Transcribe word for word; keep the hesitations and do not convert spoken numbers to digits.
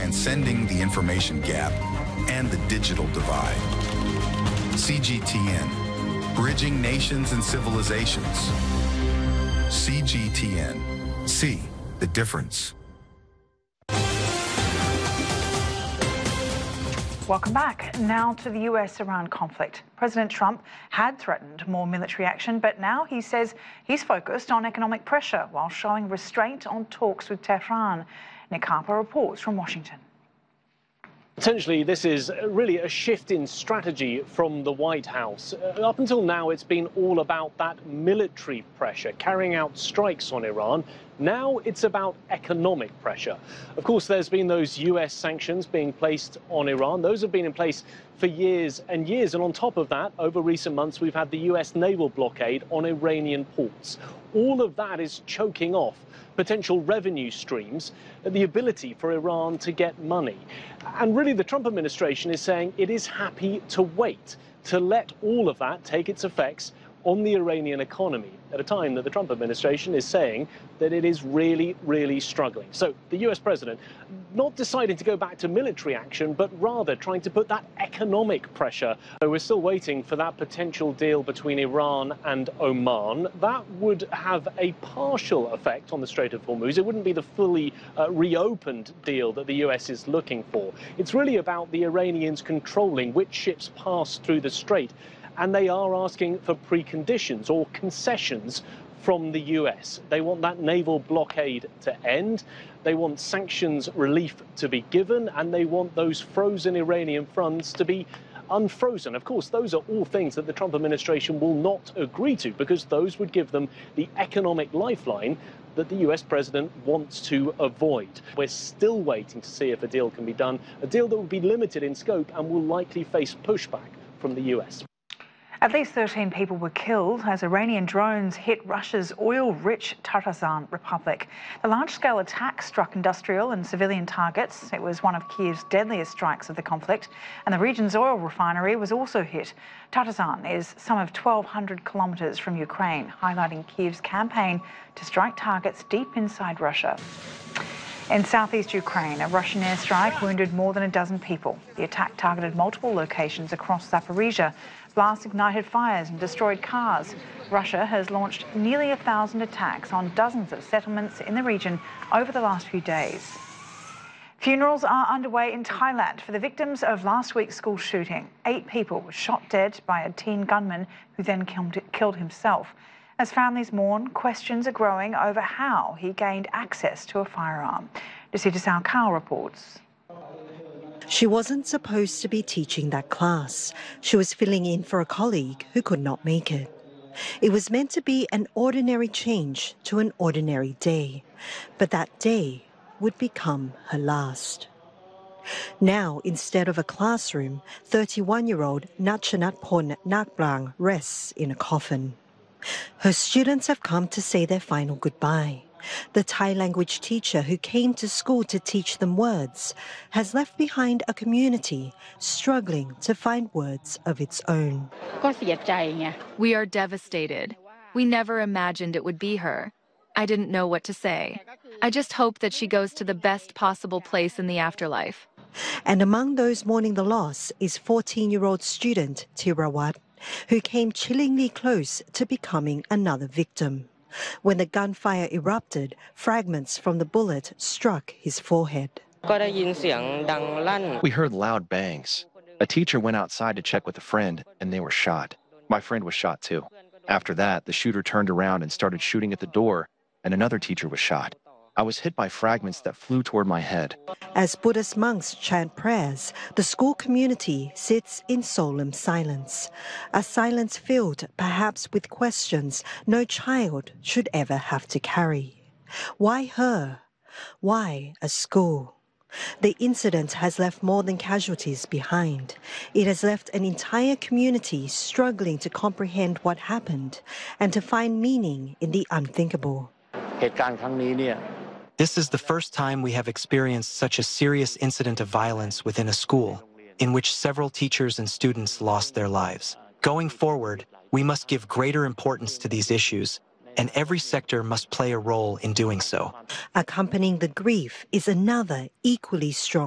transcending the information gap and the digital divide. C G T N, bridging nations and civilizations. C G T N, see the difference. Welcome back. Now to the U S Iran conflict. President Trump had threatened more military action, but now he says he's focused on economic pressure while showing restraint on talks with Tehran. Nick Harper reports from Washington. Potentially, this is really a shift in strategy from the White House. Uh, up until now, it's been all about that military pressure, carrying out strikes on Iran. Now it's about economic pressure. Of course, there's been those U S sanctions being placed on Iran. Those have been in place for years and years. And on top of that, over recent months, we've had the U S naval blockade on Iranian ports. All of that is choking off potential revenue streams, the ability for Iran to get money. And really, the Trump administration is saying it is happy to wait, to let all of that take its effects on the Iranian economy at a time that the Trump administration is saying that it is really, really struggling. So the U S president not deciding to go back to military action, but rather trying to put that economic pressure. So we're still waiting for that potential deal between Iran and Oman. That would have a partial effect on the Strait of Hormuz. It wouldn't be the fully uh, reopened deal that the U S is looking for. It's really about the Iranians controlling which ships pass through the strait. And they are asking for preconditions or concessions from the U S. They want that naval blockade to end. They want sanctions relief to be given, and they want those frozen Iranian funds to be unfrozen. Of course, those are all things that the Trump administration will not agree to, because those would give them the economic lifeline that the U S president wants to avoid. We're still waiting to see if a deal can be done, a deal that will be limited in scope and will likely face pushback from the U S. At least thirteen people were killed as Iranian drones hit Russia's oil-rich Tarazan Republic. The large-scale attack struck industrial and civilian targets. It was one of Kiev's deadliest strikes of the conflict, and the region's oil refinery was also hit. Tarazan is some of twelve hundred kilometres from Ukraine, highlighting Kiev's campaign to strike targets deep inside Russia. In southeast Ukraine, a Russian airstrike wounded more than a dozen people. The attack targeted multiple locations across Zaporizhia. Blasts ignited fires and destroyed cars. Russia has launched nearly a thousand attacks on dozens of settlements in the region over the last few days. Funerals are underway in Thailand for the victims of last week's school shooting. Eight people were shot dead by a teen gunman who then killed himself. As families mourn, questions are growing over how he gained access to a firearm. Desita Salkau reports. She wasn't supposed to be teaching that class. She was filling in for a colleague who could not make it. It was meant to be an ordinary change to an ordinary day, but that day would become her last. Now, instead of a classroom, thirty-one-year-old Nachanatpon Nakbrang rests in a coffin. Her students have come to say their final goodbye. The Thai language teacher who came to school to teach them words has left behind a community struggling to find words of its own. We are devastated. We never imagined it would be her. I didn't know what to say. I just hope that she goes to the best possible place in the afterlife. And among those mourning the loss is fourteen-year-old student Tirawat, who came chillingly close to becoming another victim. When the gunfire erupted, fragments from the bullet struck his forehead. We heard loud bangs. A teacher went outside to check with a friend, and they were shot. My friend was shot too. After that, the shooter turned around and started shooting at the door, and another teacher was shot. I was hit by fragments that flew toward my head. As Buddhist monks chant prayers, the school community sits in solemn silence. A silence filled perhaps with questions no child should ever have to carry. Why her? Why a school? The incident has left more than casualties behind. It has left an entire community struggling to comprehend what happened and to find meaning in the unthinkable. This is the first time we have experienced such a serious incident of violence within a school, in which several teachers and students lost their lives. Going forward, we must give greater importance to these issues, and every sector must play a role in doing so. Accompanying the grief is another equally strong